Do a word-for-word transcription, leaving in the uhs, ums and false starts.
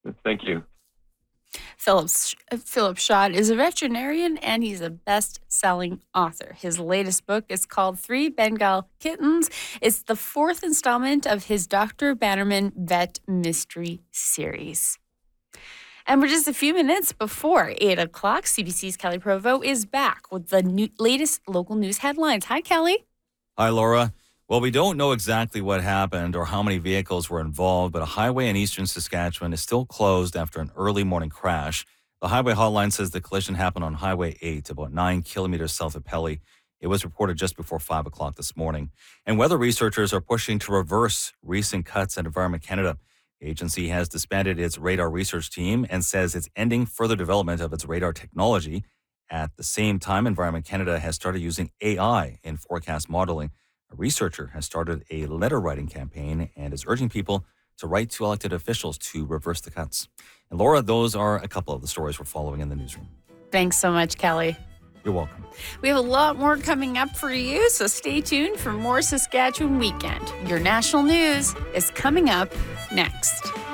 Thank you. Phillips, Philip Schott is a veterinarian and he's a best-selling author. His latest book is called Three Bengal Kittens. It's the fourth installment of his Doctor Bannerman Vet Mystery series. And we're just a few minutes before eight o'clock. C B C's Kelly Provo is back with the new, latest local news headlines. Hi, Kelly. Hi, Laura. Well, we don't know exactly what happened or how many vehicles were involved, but a highway in eastern Saskatchewan is still closed after an early morning crash. The highway hotline says the collision happened on Highway eight, about nine kilometers south of Pelly. It was reported just before five o'clock this morning. And weather researchers are pushing to reverse recent cuts at Environment Canada. The agency has disbanded its radar research team and says it's ending further development of its radar technology. At the same time, Environment Canada has started using A I in forecast modeling. A researcher has started a letter writing campaign and is urging people to write to elected officials to reverse the cuts. And Laura, those are a couple of the stories we're following in the newsroom. Thanks so much, Kelly. You're welcome. We have a lot more coming up for you, so stay tuned for more Saskatchewan Weekend. Your national news is coming up next.